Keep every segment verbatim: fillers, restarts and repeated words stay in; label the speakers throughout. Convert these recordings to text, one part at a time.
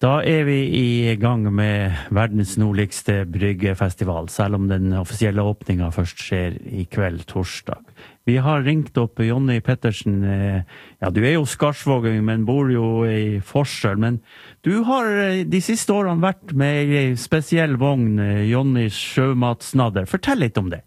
Speaker 1: Da er vi i gang med verdens nordligste bryggefestival, selv om den offisielle åpningen først skjer i kveld, torsdag. Vi har ringt opp Jonny Pettersen. Ja, du er jo skarsvåging, men bor jo i Forsøl. Men du har de siste årene vært med i en spesiell vogn, Jonnys sjømatsnadder. Fortell litt om det.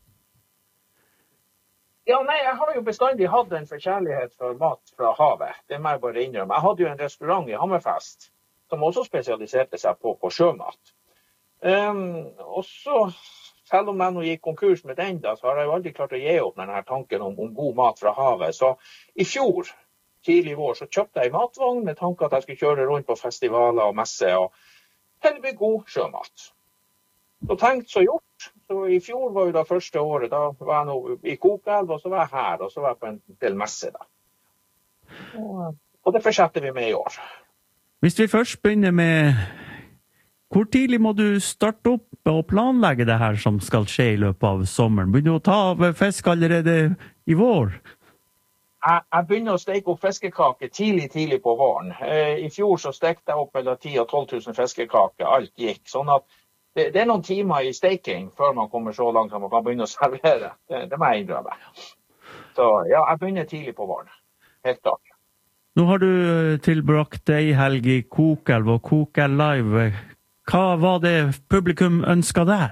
Speaker 2: Ja, nei, jeg har jo bestandig hatt en forkjærlighet for mat fra havet. Det må jeg bare innrømme. Jeg hadde jo en restaurant i Hammerfest, som også spesialiserte seg på, på sjømat. Um, og så, selv om jeg nå gikk konkurs med den da, så har jeg jo aldri klart å gi opp denne tanken om, om god mat fra havet. Så i fjor, tidlig i vår, så kjøpte jeg en matvogn med tanke at jeg skulle kjøre rundt på festivaler og messe og tilby god sjømat. Så tenkt så gjort. Så i fjor var jo da første året, da var jeg nå i Kokelv, og så var jeg her, og så var jeg på en del messe da. Og, og det fortsetter vi med i år.
Speaker 1: Hvis vi først begynner med, hvor tidlig må du starte opp og planlegge det her som skal skje i løpet av sommeren? Begynner du å ta av fisk allerede i vår?
Speaker 2: Jeg, jeg begynner å steke opp fiskekake tidlig, tidlig på våren. Eh, I fjor så stekte jeg opp mellom ti og tolv tusen fiskekake, alt gikk. Sånn at det, det er noen timer i steking før man kommer så langt som man kan begynne å servere. Det, det må jeg innrømme. Så ja, jeg begynner tidlig på våren. Helt klart.
Speaker 1: Nå har du tilbrakt ei helg i Kokelv og Kokelv Live. Hva var det publikum ønsket der?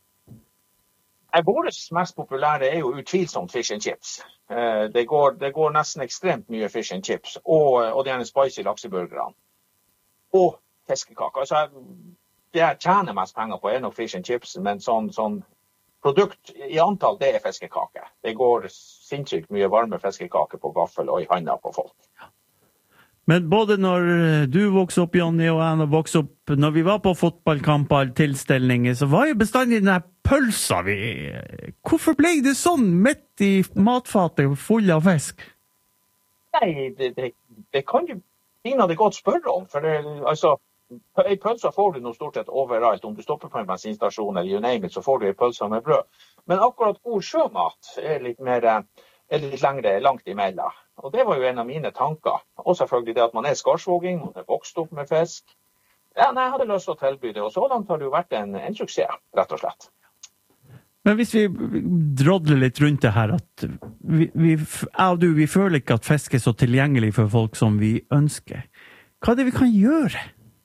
Speaker 2: Våres mest populære er jo utvilsomt fish and chips. Det går, det går nesten ekstremt mye fish and chips, og, og det er en spicy lakseburgerne. Og fiskekaker. Altså, det jeg tjener mest penger på er nok fish and chips, men sånn, sånn produkt i antall, det er fiskekake. Det går sinnssykt mye varme fiskekake på gaffel og i handa på folk.
Speaker 1: Men både når du vokste opp, Jonny, og jeg vokste opp, når vi var på fotballkamper, tilstelninger, så var jo bestandig denne pølsa vi... Hvorfor ble det sånn midt i matfatet full av fisk?
Speaker 2: Nei, det, det, det kan jo finne det godt spørre om, for det, altså, en pølsa får du noe stort sett overalt. Om du stopper på en bensinstasjon eller you name it, så får du en pølsa med brød. Men akkurat god sjømat er litt mer... er litt lengre, langt imellom. Og det var jo en av mine tanker. Og selvfølgelig det at man er skarsvåging, man er vokst opp med fisk. Ja, nei, jeg hadde lyst til å tilby det, og så langt har det jo vært en, en suksess, rett og slett.
Speaker 1: Men hvis vi drodler litt rundt det her, at vi, vi, jeg og du, vi føler ikke at fisk er så tilgjengelig for folk som vi ønsker. Hva er det vi kan gjøre?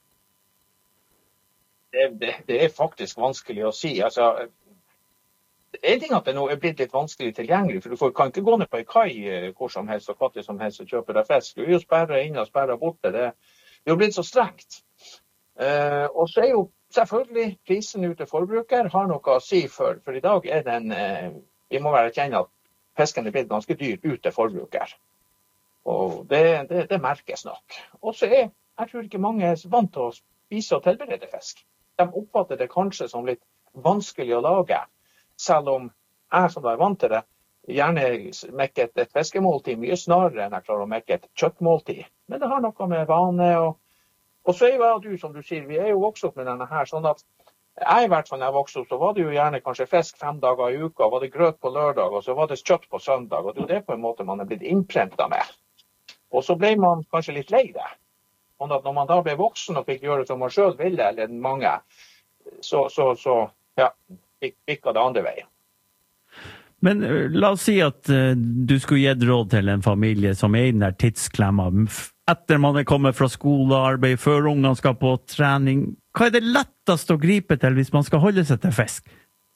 Speaker 2: Det, det, det er faktisk vanskelig å si. Altså... En ting at det nå er blitt litt vanskelig tilgjengelig, for du kan ikke gå ned på en kai hvor som helst og katte som helst og kjøpe deg fisk. Du er jo sperret inn og sperret borte. Det, det er jo blitt så strengt. Eh, og så er jo selvfølgelig prisen ut til forbruker har noe å si for, for i dag er den, eh, vi må være kjenne at fisken er blitt ganske dyr ut til forbruker. Og det, det, det merkes nok. Og så er, jeg tror ikke mange er vant til å spise og tilberede fisk. De oppfatter det kanskje som litt vanskelig å lage. Selv om jeg som er vant til det, gjerne mekker et, et fiskemåltid mye snarere enn jeg klarer å mekke et kjøttmåltid. Men det har noe med vane, og, og så er jo du, som du sier, vi er jo vokst opp med denne her, sånn at jeg i hvert fall når jeg vokste opp, så var det jo gjerne kanskje fisk fem dager i uka, var det grøt på lørdag, og så var det kjøtt på søndag, og det er jo det på en måte man er blitt innprentet med. Og så ble man kanskje litt lei det. Sånn at når man da ble voksen og fikk gjøre som man selv ville, eller mange, så, så, så ja, ikke det andre veien.
Speaker 1: Men uh, la oss si at uh, du skulle gitt råd til en familie som er i den der tidsklemma, etter man er kommet fra skole og arbeid, før ungene skal på trening. Hva er det lettest å gripe til hvis man skal holde seg til fisk?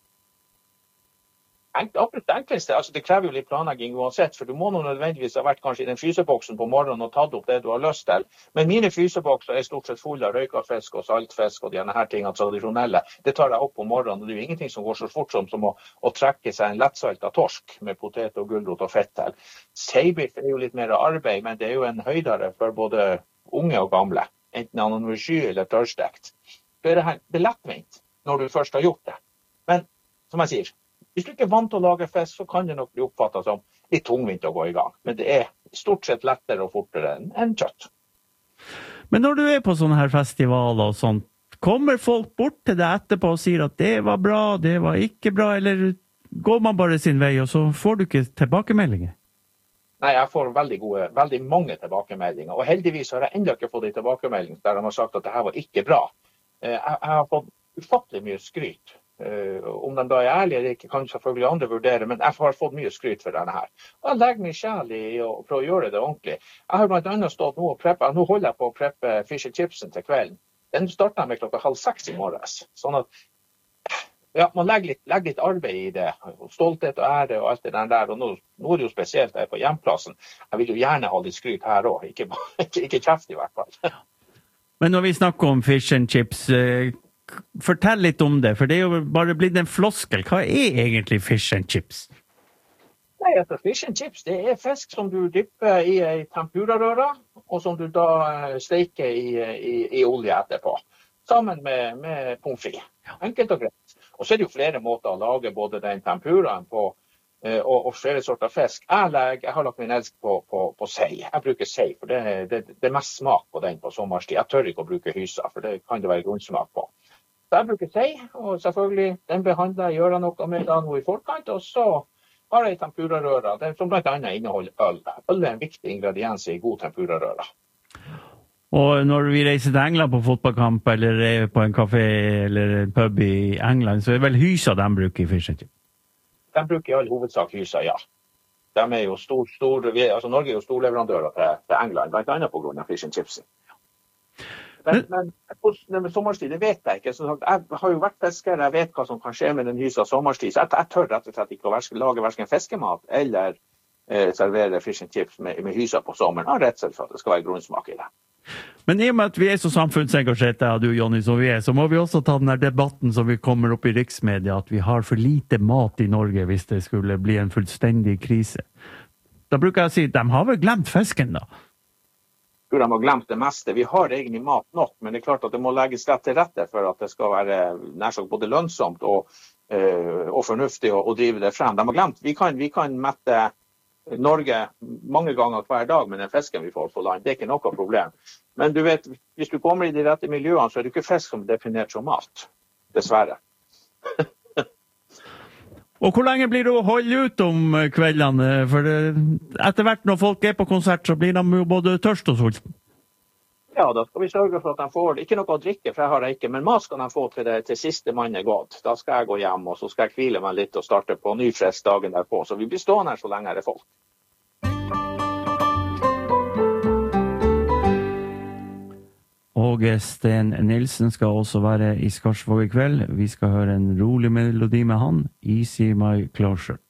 Speaker 2: Akkurat det enkleste, altså det krever jo litt planlegging uansett, for du må nå nødvendigvis ha vært kanskje i den fryseboksen på morgenen og tatt opp det du har lyst til. Men mine frysebokser er stort sett fulle av røykafisk og saltfisk og de her tingene tradisjonelle. Det tar jeg opp på morgenen, og det er jo ingenting som går så fort som, som å, å trekke seg en lettsaltet torsk med potet og gulrot og fett til. Seibiff er jo litt mer arbeid, men det er jo en høydere for både unge og gamle, enten han er sky eller tørrstekt. Det er, det, her, det er lettvint når du først har gjort det. Men som jeg sier, hvis du ikke er vant til å lage fisk, så kan det nok bli oppfattet som litt tungvint å gå i gang. Men det er stort sett lettere og fortere enn en kjøtt.
Speaker 1: Men når du er på sånne her festivaler og sånt, kommer folk bort til deg etterpå og sier at det var bra, det var ikke bra, eller går man bare sin vei, og så får du ikke tilbakemeldinger?
Speaker 2: Nei, jeg får veldig gode, veldig mange tilbakemeldinger. Og heldigvis har jeg enda ikke fått en tilbakemelding der de har sagt at det her var ikke bra. Jeg, jeg har fått ufattelig mye skryt. Om de da er ærlige eller ikke, kan selvfølgelig andre vurdere, men jeg har fått mye skryt for denne her. Og jeg legger meg sjel i å prøve å gjøre det ordentlig. Jeg har blant annet stått nå og preppe, nå holder jeg på å preppe fish and chipsen til kvelden. Den startet jeg med klokka halv seks i morges. Sånn at ja, man legger litt, legger litt arbeid i det, stolthet og ære og alt det der, og nå, nå er det jo spesielt her på hjemplassen. Jeg vil jo gjerne ha litt skryt her også, ikke, ikke, ikke kjeft i hvert fall.
Speaker 1: Men når vi snakker om fish and chips, eh, fortell litt om det, for det er jo bare blitt en floskel. Hva er egentlig fish and chips?
Speaker 2: Nei, altså, fish and chips, det er fisk som du dypper i en tempurarøra, og som du da steker i, i, i olje etterpå, sammen med, med pommes frites. Enkelt og greit. Og så er det jo flere måter å lage både den tempuraen på uh, og, og flere sorter fisk. Jeg, legger, jeg har lagt min elsk på, på, på sei. Jeg bruker sei, for det, det, det er mest smak på den på sommerstid. Jeg tør ikke å bruke hysa, for det kan det være grunnsmak på. Så jeg bruker sei, og selvfølgelig den behandler jeg, gjør jeg noe med da noe i forkant, og så har jeg tempurarøra, som blant annet inneholder øl. Øl er en viktig ingrediens i god tempurarøra.
Speaker 1: Og når vi reiser til England på fotballkamp, eller er på en kafé eller en pub i England, så er det vel hysa de bruker i fish and chips?
Speaker 2: De bruker i all hovedsak hysa, ja. De er jo stor, stor, altså Norge er jo storleverandører til, til England, blant annet på grunn av fish and chips. Men, men med sommerstid, det vet jeg ikke. Så jeg har jo vært fisker, jeg vet hva som kan skje med den hysa sommerstid, så jeg, jeg tør rett og slett ikke å lage hverken fiskemat eller eh, servere fish and chips med, med hysa på sommeren, av redsel for at det skal være grunnsmak i det.
Speaker 1: Men i og med at vi er så samfunnsengasjerte, du Jonny, som vi er, så må vi også ta den her debatten som vi kommer opp i riksmedia, at vi har for lite mat i Norge hvis det skulle bli en fullstendig krise. Da bruker jeg å si, de har vel glemt fisken da?
Speaker 2: Jeg tror de har glemt det meste. Vi har egentlig mat nok, men det er klart at det må legges rett til rette for at det skal være nær sagt både lønnsomt og, øh, og fornuftig å, å drive det frem. De har glemt, vi kan, vi kan mette Norge mange ganger hver dag med den fisken vi får på land. Det er ikke noe problem. Men du vet, hvis du kommer i de rette miljøene, så er det ikke fisk som er definert som mat. Dessverre.
Speaker 1: Og hvor lenge blir det å holde ut om kveldene? For etter hvert når folk er på konsert, så blir de jo både tørst og sulten.
Speaker 2: Ja, da skal vi sørge for at de får ikke noe å drikke, for jeg har det ikke, men mat skal de få til, det, til siste mann er gått. Da skal jeg gå hjem, og så skal jeg hvile meg litt og starte på ny frest dagen derpå. Så vi blir stående her så lenge er det folk.
Speaker 1: Og Sten Nilsen skal også være i Skarsvåg i kveld. Vi skal høre en rolig melodi med han, Easy My Closure.